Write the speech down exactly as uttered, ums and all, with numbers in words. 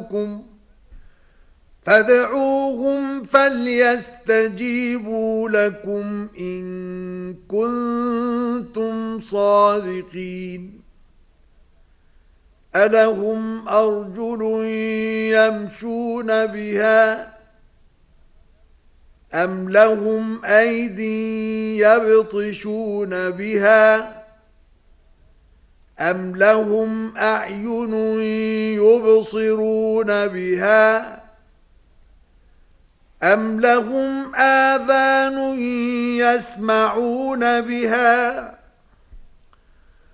دعاؤكم فادعوهم فليستجيبوا لكم إن كنتم صادقين ألهم أرجل يمشون بها أم لهم أيدي يبطشون بها أم لهم أعين يبصرون بها أم لهم آذان يسمعون بها